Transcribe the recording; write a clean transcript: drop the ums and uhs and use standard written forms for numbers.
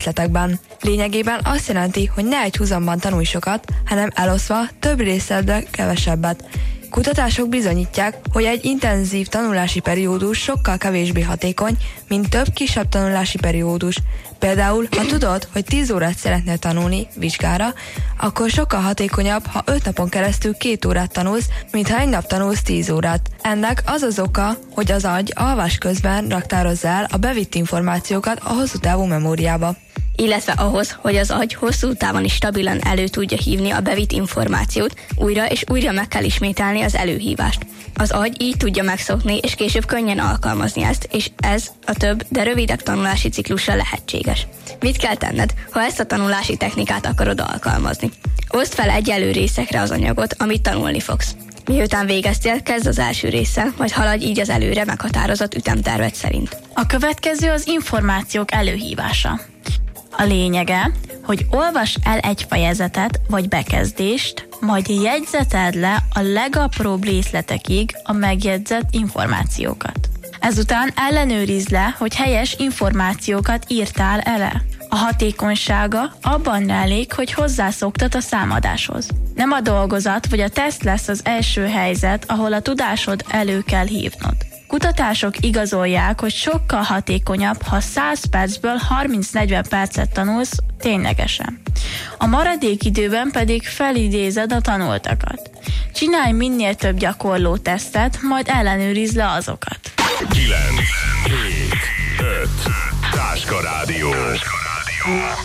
részletekben. Lényegében azt jelenti, hogy ne egy huzamban tanulj sokat, hanem eloszva több részletbe kevesebbet. Kutatások bizonyítják, hogy egy intenzív tanulási periódus sokkal kevésbé hatékony, mint több kisebb tanulási periódus. Például, ha tudod, hogy 10 órát szeretnél tanulni vizsgára, akkor sokkal hatékonyabb, ha 5 napon keresztül 2 órát tanulsz, mint ha egy nap tanulsz 10 órát. Ennek az az oka, hogy az agy alvás közben raktározza el a bevitt információkat a hosszú távú memóriába. Illetve ahhoz, hogy az agy hosszú távon is stabilan elő tudja hívni a bevitt információt, újra és újra meg kell ismételni az előhívást. Az agy így tudja megszokni, és később könnyen alkalmazni ezt, és ez a több, de rövidebb tanulási ciklusra lehetséges. Mit kell tenned, ha ezt a tanulási technikát akarod alkalmazni? Oszd fel egyenlő részekre az anyagot, amit tanulni fogsz. Miután végeztél, kezd az első résszel, majd haladj így az előre meghatározott ütemterved szerint. A következő az információk előhívása. A lényege, hogy olvasd el egy fejezetet vagy bekezdést, majd jegyzeted le a legapróbb részletekig a megjegyzett információkat. Ezután ellenőrizd le, hogy helyes információkat írtál ele. A hatékonysága abban rejlik, hogy hozzászoktat a számadáshoz. Nem a dolgozat vagy a teszt lesz az első helyzet, ahol a tudásod elő kell hívnod. Kutatások igazolják, hogy sokkal hatékonyabb, ha 100 percből 30-40 percet tanulsz ténylegesen. A maradék időben pedig felidézed a tanultakat. Csinálj minél több gyakorló tesztet, majd ellenőrizd le azokat. 9, 7, 5, Táska Rádió.